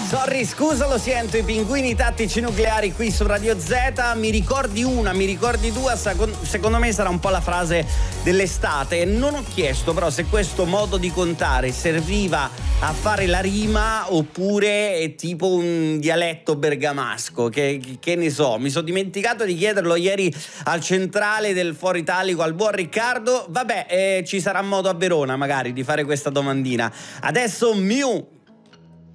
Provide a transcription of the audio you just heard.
Sorry, scusa, lo sento, i pinguini tattici nucleari qui su Radio Z. Mi ricordi una, mi ricordi due? Secondo me sarà un po' la frase dell'estate. Non ho chiesto però se questo modo di contare serviva a fare la rima oppure è tipo un dialetto bergamasco, che ne so. Mi sono dimenticato di chiederlo ieri al centrale del Foro Italico al buon Riccardo. Vabbè, ci sarà modo a Verona magari di fare questa domandina. Adesso Miu